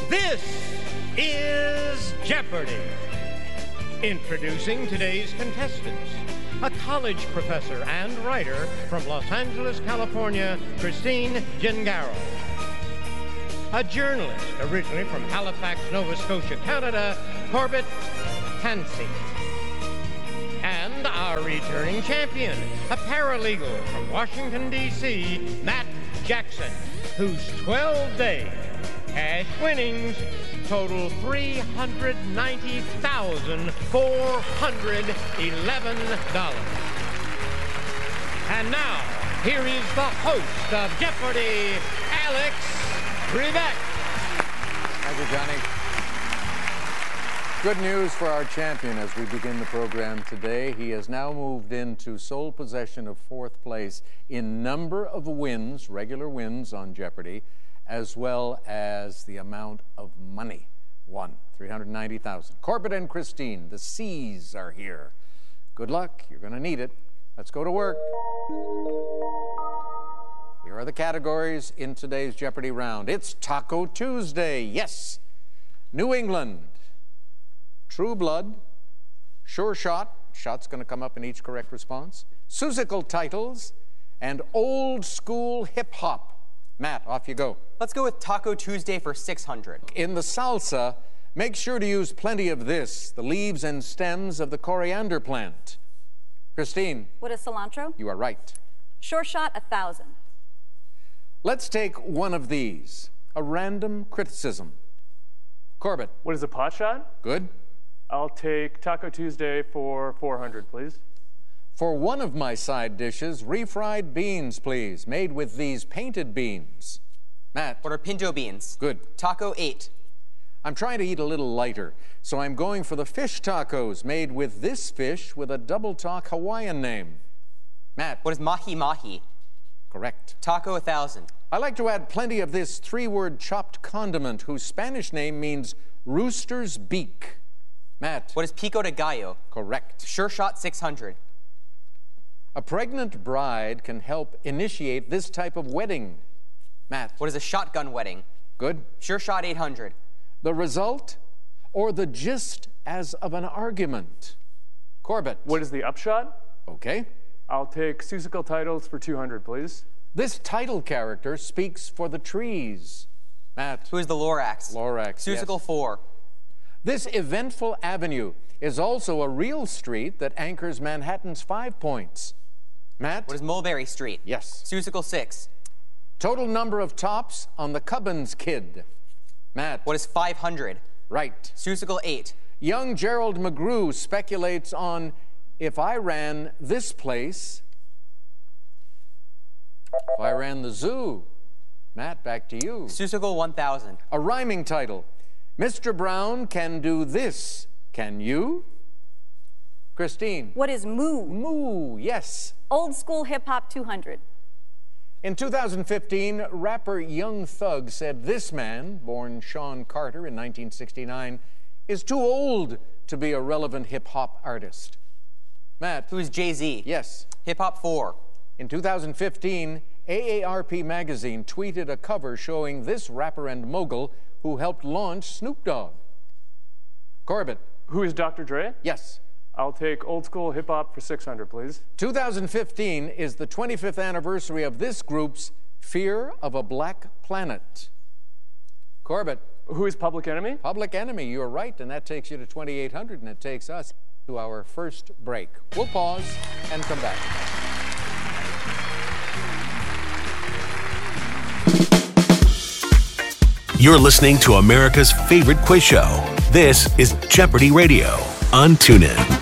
This is Jeopardy! Introducing today's contestants. A college professor and writer from Los Angeles, California, Christine Gingaro. A journalist originally from Halifax, Nova Scotia, Canada, Corbett Hansi. And our returning champion, a paralegal from Washington, D.C., Matt Jackson, whose 12-day cash winnings total $390,411. And now, here is the host of Jeopardy, Alex Trebek. Thank you, Johnny. Good news for our champion as we begin the program today. He has now moved into sole possession of fourth place in number of wins, regular wins on Jeopardy, as well as the amount of money won, $390,000. Corbett and Christine, the C's are here. Good luck. You're going to need it. Let's go to work. Here are the categories in today's Jeopardy round. It's Taco Tuesday. Yes. New England. True Blood. Sure Shot. Shot's going to come up in each correct response. Seussical titles. And old school hip hop. Matt, off you go. Let's go with Taco Tuesday for 600. In the salsa, make sure to use plenty of this, the leaves and stems of the coriander plant. Christine. What is cilantro? You are right. Sure Shot, 1,000. Let's take one of these, a random criticism. Corbett. What is a pot shot? Good. I'll take Taco Tuesday for 400, please. For one of my side dishes, refried beans, please, made with these painted beans. Matt. What are pinto beans? Good. Taco 8. I'm trying to eat a little lighter, so I'm going for the fish tacos made with this fish with a double talk Hawaiian name. Matt. What is mahi mahi? Correct. Taco 1,000. I like to add plenty of this three-word chopped condiment whose Spanish name means rooster's beak. Matt. What is pico de gallo? Correct. Sure Shot 600. A pregnant bride can help initiate this type of wedding. Matt. What is a shotgun wedding? Good. Sure Shot 800. The result or the gist as of an argument. Corbett. What is the upshot? Okay. I'll take Seussical titles for 200, please. This title character speaks for the trees. Matt. Who is the Lorax? Lorax, Seussical yes. 4. This eventful avenue is also a real street that anchors Manhattan's 5 points. Matt. What is Mulberry Street? Yes. Seussical 6. Total number of tops on the Cubbins Kid. Matt. What is 500? Right. Seussical 8. Young Gerald McGrew speculates on if I ran this place, if I ran the zoo. Matt, back to you. Seussical 1,000. A rhyming title. Mr. Brown can do this. Can you? Christine. What is moo? Moo, yes. Old school hip hop, 200. In 2015, rapper Young Thug said this man, born Sean Carter in 1969, is too old to be a relevant hip-hop artist. Matt. Who is Jay-Z? Yes. Hip Hop 4. In 2015, AARP magazine tweeted a cover showing this rapper and mogul who helped launch Snoop Dogg. Corbett. Who is Dr. Dre? Yes. I'll take old school hip hop for 600, please. 2015 is the 25th anniversary of this group's Fear of a Black Planet. Corbett. Who is Public Enemy? Public Enemy, you're right, and that takes you to 2,800, and it takes us to our first break. We'll pause and come back. You're listening to America's favorite quiz show. This is Jeopardy Radio on TuneIn.